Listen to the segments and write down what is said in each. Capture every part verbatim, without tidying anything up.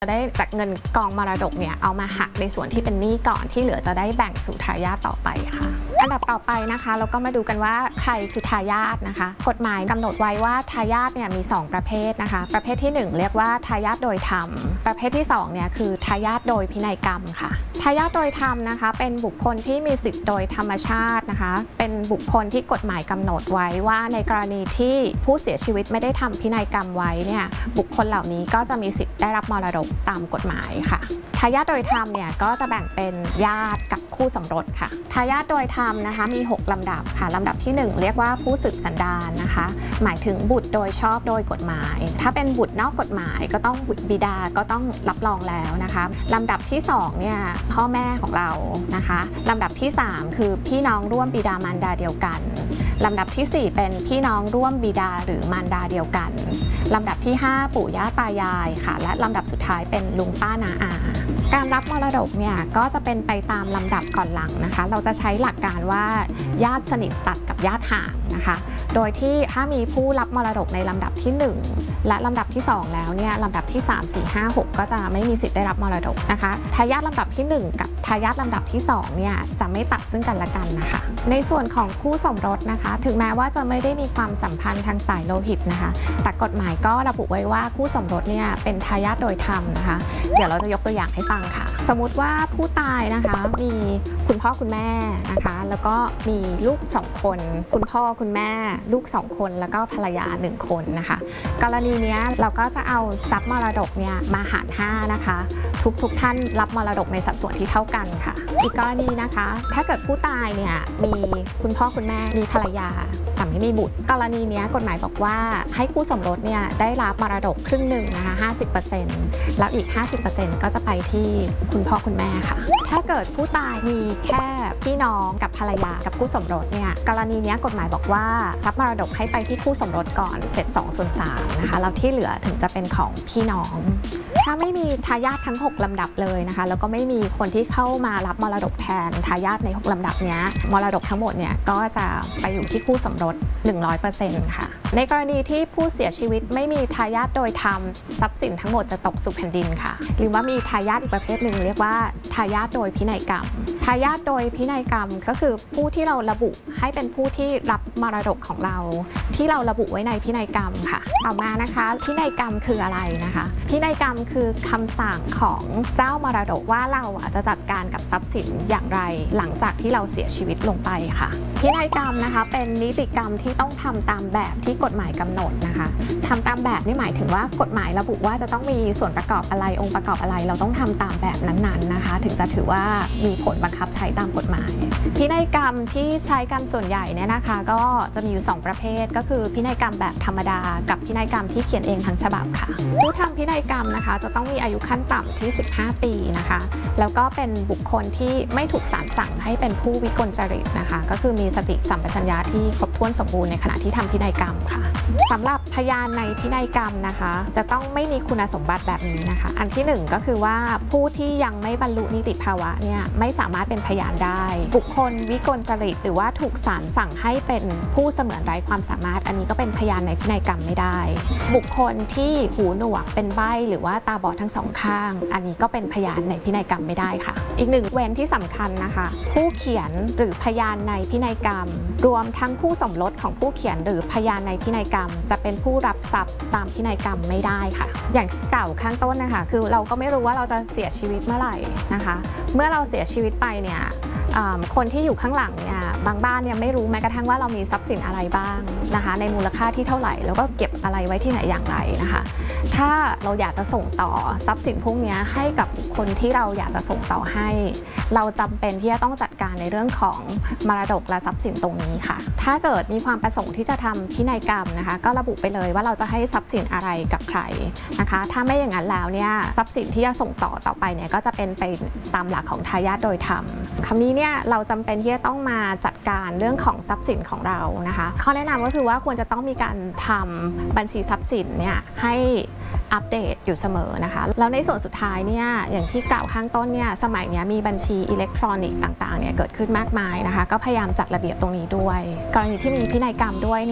จะได้จากเงินกองมรดกเนี่ยเอามาหักในส่วนที่เป็นหนี้ก่อนที่เหลือจะได้แบ่งสู่ทายาทต่อไปค่ะอันดับต่อไปนะคะเราก็มาดูกันว่าใครคือทายาทนะคะกฎหมายกำหนดไว้ว่าทายาทเนี่ยมีสองประเภทนะคะประเภทที่หนึ่งเรียกว่าทายาทโดยธรรมประเภทที่สองเนี่ยคือทายาทโดยพินัยกรรมค่ะทายาทโดยธรรมนะคะเป็นบุคคลที่มีสิทธิ์โดยธรรมชาตินะคะเป็นบุคคลที่กฎหมายกำหนดไว้ว่าในกรณีที่ผู้เสียชีวิตไม่ได้ทำพินัยกรรมไว้เนี่ยบุคคลเหล่านี้ก็จะมีสิทธิ์ได้รับมรดกตามกฎหมายค่ะทายาทโดยธรรมเนี่ยก็จะแบ่งเป็นญาติกับคู่สมรสค่ะทายาทโดยธรรมนะคะมีหกลำดับค่ะลำดับที่หนึ่งเรียกว่าผู้สืบสันดานนะคะหมายถึงบุตรโดยชอบโดยกฎหมายถ้าเป็นบุตรนอกกฎหมายก็ต้องบุตรบิดาก็ต้องรับรองแล้วนะคะลำดับที่สองเนี่ยพ่อแม่ของเรานะคะลำดับที่สามคือพี่น้องร่วมบิดามารดาเดียวกันลำดับที่สี่เป็นพี่น้องร่วมบิดาหรือมารดาเดียวกันลำดับที่ห้าปู่ย่าตายายค่ะและลำดับสุดท้ายเป็นลุงป้าน้าอาการรับมรดกเนี่ยก็จะเป็นไปตามลำดับก่อนหลังนะคะเราจะใช้หลักการว่าญาติสนิทตัดกับญาติห่างนะคะโดยที่ถ้ามีผู้รับมรดกในลำดับที่หนึ่งและลำดับที่สองแล้วเนี่ยลำดับที่สาม สี่ ห้า หกก็จะไม่มีสิทธิ์ได้รับมรดกนะคะทายาทลำดับที่หนึ่งกับทายาทลำดับที่สองเนี่ยจะไม่ตัดซึ่งกันและกันนะคะในส่วนของคู่สมรสนะคะถึงแม้ว่าจะไม่ได้มีความสัมพันธ์ทางสายโลหิตนะคะแต่กฎหมายก็ระบุไว้ว่าคู่สมรสเนี่ยเป็นทายาทโดยธรรมนะคะเดี๋ยวเราจะยกตัวอย่างให้ฟังค่ะสมมุติว่าผู้ตายนะคะมีคุณพ่อคุณแม่นะคะแล้วก็มีลูกสองคนคุณพ่อคุณแม่ลูกสองคนแล้วก็ภรรยาหนึ่งคนนะคะกรณีนี้เราก็จะเอาทรัพย์มรดกเนี่ยมาหารห้านะคะทุกทุกท่านรับมรดกในสัดส่วนที่เท่ากันค่ะอีกกรณีนะคะถ้าเกิดผู้ตายเนี่ยมีคุณพ่อคุณแม่มีภรรยาแต่ไม่มีบุตรกรณีนี้กฎหมายบอกว่าให้คู่สมรสเนี่ยได้รับมรดกครึ่งหนึ่งนะคะ ห้าสิบเปอร์เซ็นต์ แล้วอีก ห้าสิบเปอร์เซ็นต์ ก็จะไปที่คุณพ่อคุณแม่ค่ะถ้าเกิดผู้ตายมีแค่พี่น้องกับภรรยากับคู่สมรสเนี่ยกรณีนี้กฎหมายบอกว่าทรัพย์มรดกให้ไปที่คู่สมรสก่อนเสร็จสองส่วนสามนะคะแล้วที่เหลือถึงจะเป็นของพี่น้องถ้าไม่มีทายาททั้งหกลำดับเลยนะคะแล้วก็ไม่มีคนที่เข้ามารับมรดกแทนทายาทในหกลำดับนี้มรดกทั้งหมดเนี่ยก็จะไปอยู่ที่คู่สมรส หนึ่งร้อยเปอร์เซ็นต์ ค่ะในกรณีที่ผู้เสียชีวิตไม่มีทายาทโดยธรรมทรัพย์สินทั้งหมดจะตกสู่แผ่นดินค่ะหรือว่ามีทายาทอีกประเภทหนึ่งเรียกว่าทายาทโดยพินัยกรรมทายาทโดยพินัยกรรมก็คือผู้ที่เราระบุให้เป็นผู้ที่รับมรดกของเราที่เราระบุไว้ในพินัยกรรมค่ะต่อมานะคะพินัยกรรมคืออะไรนะคะพินัยกรรมคือคำสั่งของเจ้ามรดกว่าเราจะจัดการกับทรัพย์สินอย่างไรหลังจากที่เราเสียชีวิตลงไปค่ะพินัยกรรมนะคะเป็นนิติกรรมที่ต้องทำตามแบบที่กฎหมายกำหนดนะคะทำตามแบบนี่หมายถึงว่ากฎหมายระบุว่าจะต้องมีส่วนประกอบอะไรองค์ประกอบอะไรเราต้องทำตามแบบนั้นๆนะคะถึงจะถือว่ามีผลบังคับใช้ตามกฎหมายพินัยกรรมที่ใช้กันส่วนใหญ่เนี่ยนะคะก็จะมีอยู่สองประเภทก็คือพินัยกรรมแบบธรรมดากับพินัยกรรมที่เขียนเองทั้งฉบับค่ะผู้ทำพินัยกรรมนะคะจะต้องมีอายุขั้นต่ำที่สิบห้าปีนะคะแล้วก็เป็นบุคคลที่ไม่ถูกศาลสั่งให้เป็นผู้วิกลจริตนะคะก็คือมีสติสัมปชัญญะที่ครบถ้วนสมบูรณ์ในขณะที่ทำพินัยกรรมค่ะสำหรับพยานในพินัยกรรมนะคะจะต้องไม่มีคุณสมบัติแบบนี้นะคะอันที่หนึ่งก็คือว่าผู้ที่ยังไม่บรรลุนิติภาวะเนี่ยไม่สามารถเป็นพยานได้บุคคลวิกลจริตหรือว่าถูกศาลสั่งให้เป็นผู้เสมือนไร้ความสามารถอันนี้ก็เป็นพยานในพินัยกรรมไม่ได้บุคคลที่หูหนวกเป็นใบ้หรือว่าตาบอดทั้งสองข้างอันนี้ก็เป็นพยานในพินัยกรรมไม่ได้ค่ะอีกหนึ่งเว้นที่สำคัญนะคะผู้เขียนหรือพยานในพินัยกรรมรวมทั้งคู่สมรสของผู้เขียนหรือพยานในพินัยกรรมจะเป็นผู้รับทรัพย์ตามพินัยกรรมไม่ได้ค่ะอย่างที่กล่าวข้างต้นนะคะคือเราก็ไม่รู้ว่าเราจะเสียชีวิตเมื่อไหร่นะคะเมื่อเราเสียชีวิตไปเนี่ยคนที่อยู่ข้างหลังเนี่ยบางบ้านเนี่ยไม่รู้แม้กระทั่งว่าเรามีทรัพย์สินอะไรบ้างนะคะในมูลค่าที่เท่าไหร่แล้วก็เก็บอะไรไว้ที่ไหนอย่างไรนะคะถ้าเราอยากจะส่งต่อทรัพย์สินพวกนี้ให้กับคนที่เราอยากจะส่งต่อให้เราจำเป็นที่จะต้องจัดการในเรื่องของมรดกและทรัพย์สินตรงนี้ค่ะถ้าเกิดมีความประสงค์ที่จะทำพินัยกรรมนะคะก็ระบุไปเลยว่าเราจะให้ทรัพย์สินอะไรกับใครนะคะถ้าไม่อย่างนั้นแล้วเนี่ยทรัพย์สินที่จะส่งต่อต่อไปเนี่ยก็จะเป็นไปตามหลักของทายาทโดยธรรมคำนี้เนี่ยเราจำเป็นที่จะต้องมาจัดการเรื่องของทรัพย์สินของเรานะคะข้อแนะนำก็คือว่าควรจะต้องมีการทำบัญชีทรัพย์สินเนี่ยให้อัปเดตอยู่เสมอนะคะแล้วในส่วนสุดท้ายเนี่ยอย่างที่กล่าวข้างต้นเนี่ยสมัยนี้มีบัญชีอิเล็กทรอนิกส์ต่างๆเนี่ยเกิดขึ้นมากมายนะคะก็พยายามจัดระเบียบตรงนี้ด้วยกรณีที่มีพินัยกรรมด้วยเนี่ย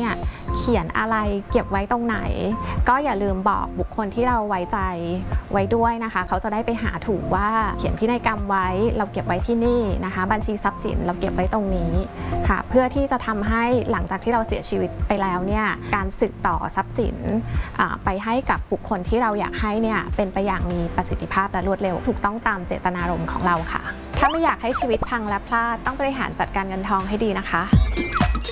เขียนอะไรเก็บไว้ตรงไหนก็อย่าลืมบอกบุคคลที่เราไว้ใจไว้ด้วยนะคะเขาจะได้ไปหาถูกว่าเขียนพินัยกรรมไว้เราเก็บไว้ที่นี่นะคะบัญชีทรัพย์สินเราเก็บไว้ตรงนี้ค่ะเพื่อที่จะทำให้หลังจากที่เราเสียชีวิตไปแล้วเนี่ยการสืบต่อทรัพย์สินไปให้กับบุคคลที่เราอยากให้เนี่ยเป็นไปอย่างมีประสิทธิภาพและรวดเร็วถูกต้องตามเจตนารมณ์ของเราค่ะถ้าไม่อยากให้ชีวิตพังและพลาดต้องบริหารจัดการเงินทองให้ดีนะคะ